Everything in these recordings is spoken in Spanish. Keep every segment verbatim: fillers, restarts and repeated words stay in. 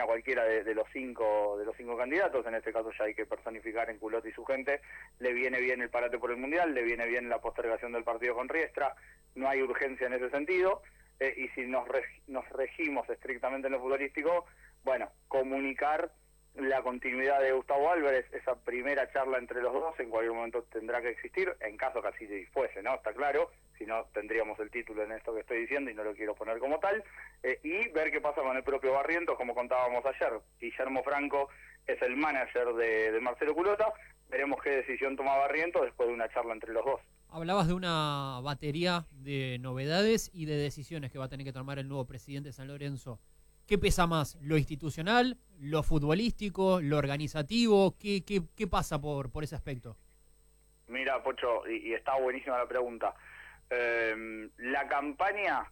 a cualquiera de, de los cinco de los cinco candidatos, en este caso ya hay que personificar en Culotta y su gente, le viene bien el parate por el Mundial, le viene bien la postergación del partido con Riestra, no hay urgencia en ese sentido, eh, y si nos, reg nos regimos estrictamente en lo futbolístico, bueno, comunicar la continuidad de Gustavo Álvarez, esa primera charla entre los dos, en cualquier momento tendrá que existir, en caso que así fuese, ¿no? Está claro, si no tendríamos el título en esto que estoy diciendo y no lo quiero poner como tal, eh, y ver qué pasa con el propio Barrientos, como contábamos ayer. Guillermo Franco es el manager de, de Marcelo Culotta, veremos qué decisión toma Barrientos después de una charla entre los dos. Hablabas de una batería de novedades y de decisiones que va a tener que tomar el nuevo presidente de San Lorenzo. ¿Qué pesa más? ¿Lo institucional, lo futbolístico, lo organizativo? ¿Qué, qué, qué pasa por, por ese aspecto? Mira, Pocho, y, y está buenísima la pregunta. Eh, la campaña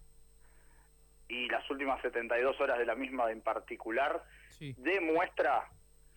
y las últimas setenta y dos horas de la misma en particular, sí, demuestra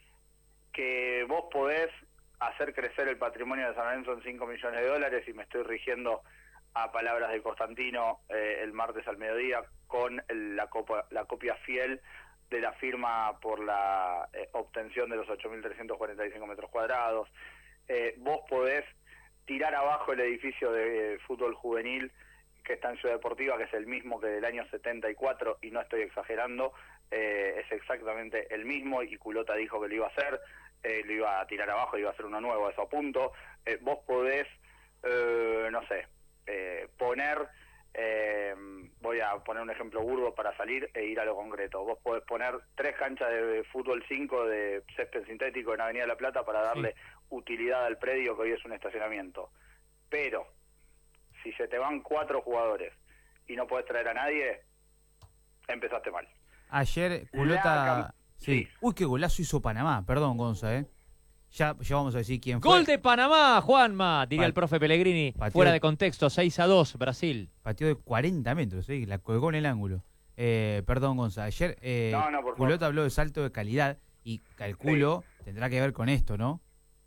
que vos podés hacer crecer el patrimonio de San Lorenzo en cinco millones de dólares, y me estoy rigiendo a palabras de Constantino eh, el martes al mediodía, con el, la, copa, la copia fiel de la firma por la eh, obtención de los ocho mil trescientos cuarenta y cinco metros cuadrados. Eh, vos podés tirar abajo el edificio de eh, fútbol juvenil que está en Ciudad Deportiva, que es el mismo que del año setenta y cuatro, y no estoy exagerando, eh, es exactamente el mismo, y Culotta dijo que lo iba a hacer, eh, lo iba a tirar abajo, iba a hacer uno nuevo, eso a punto. Eh, vos podés, eh, no sé, eh, poner, eh, voy a poner un ejemplo burdo para salir e ir a lo concreto, vos podés poner tres canchas de fútbol cinco de césped sintético en Avenida La Plata para darle sí. utilidad al predio que hoy es un estacionamiento, pero si se te van cuatro jugadores y no podés traer a nadie, empezaste mal. Ayer Culotta... Sí. sí. Uy, qué golazo hizo Panamá. Perdón, Gonza, ¿eh? Ya, ya vamos a decir quién fue. Gol de Panamá, Juanma, diría Pat el profe Pellegrini. Fuera de, de contexto, seis a dos, Brasil. Pateó de cuarenta metros, ¿eh? La colgó en el ángulo. Eh, perdón, Gonza. Ayer eh, no, no, Culotta habló de salto de calidad y calculo sí. tendrá que ver con esto, ¿no?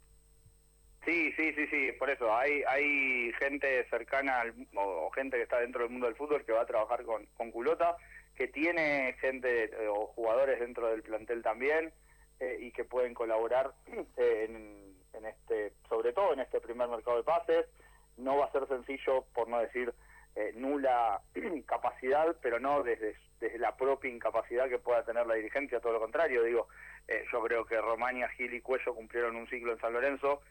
Sí, sí, sí, sí, por eso hay hay gente cercana al, o gente que está dentro del mundo del fútbol que va a trabajar con, con Culotta, que tiene gente eh, o jugadores dentro del plantel también, eh, y que pueden colaborar eh, en, en este, sobre todo en este primer mercado de pases. No va a ser sencillo, por no decir eh, nula capacidad, pero no desde, desde la propia incapacidad que pueda tener la dirigencia, todo lo contrario. Digo, eh, yo creo que Romaña, Gil y Cuello cumplieron un ciclo en San Lorenzo.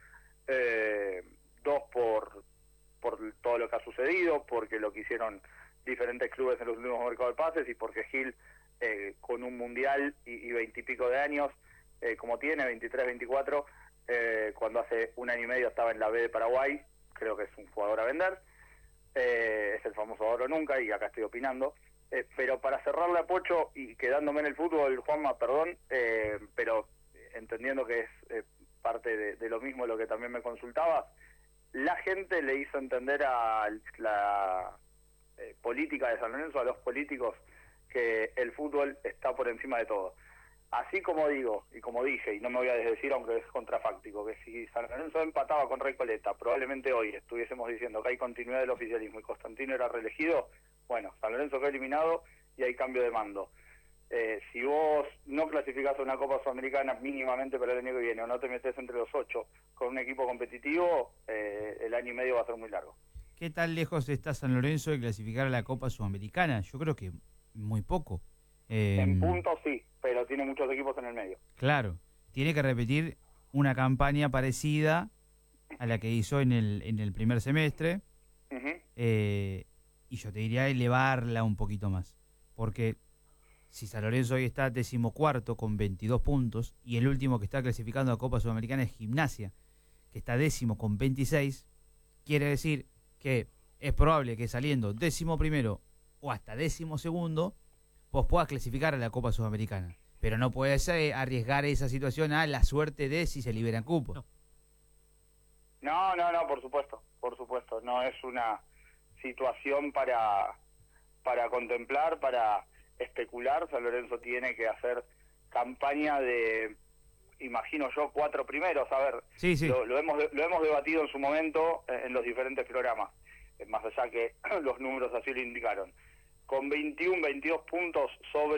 Eh, dos por por todo lo que ha sucedido, porque lo que hicieron diferentes clubes en los últimos mercados de pases, y porque Gil eh, con un mundial y veintipico de años eh, como tiene, veintitrés, veinticuatro, eh, cuando hace un año y medio estaba en la B de Paraguay, creo que es un jugador a vender, eh, es el famoso ahora o nunca, y acá estoy opinando. Eh, pero para cerrarle a Pocho y quedándome en el fútbol, Juanma, perdón, eh, pero entendiendo que es eh, parte de, de lo mismo lo que también me consultabas, la gente le hizo entender a la eh, política de San Lorenzo, a los políticos, que el fútbol está por encima de todo. Así como digo, y como dije, y no me voy a desdecir aunque es contrafáctico, que si San Lorenzo empataba con Recoleta, probablemente hoy estuviésemos diciendo que hay continuidad del oficialismo y Constantino era reelegido. Bueno, San Lorenzo quedó eliminado y hay cambio de mando. Eh, si vos no clasificás a una Copa Sudamericana mínimamente para el año que viene, o no te metes entre los ocho con un equipo competitivo, eh, el año y medio va a ser muy largo. ¿Qué tan lejos está San Lorenzo de clasificar a la Copa Sudamericana? Yo creo que muy poco. Eh, en puntos sí, pero tiene muchos equipos en el medio. Claro, tiene que repetir una campaña parecida a la que hizo en el, en el primer semestre, uh-huh. eh, y yo te diría elevarla un poquito más, porque si San Lorenzo hoy está decimocuarto con veintidós puntos, y el último que está clasificando a Copa Sudamericana es Gimnasia, que está décimo con veintiséis, quiere decir que es probable que saliendo décimo primero o hasta décimo segundo, vos puedas clasificar a la Copa Sudamericana. Pero no puedes eh, arriesgar esa situación a la suerte de si se liberan cupos. No. no, no, no, por supuesto, por supuesto. No es una situación para, para contemplar, para especular. San Lorenzo tiene que hacer campaña de, imagino yo, cuatro primeros. A ver, sí, sí. Lo, lo, hemos, lo hemos debatido en su momento en los diferentes programas, más allá que los números así lo indicaron. Con veintiuno, veintidós puntos sobre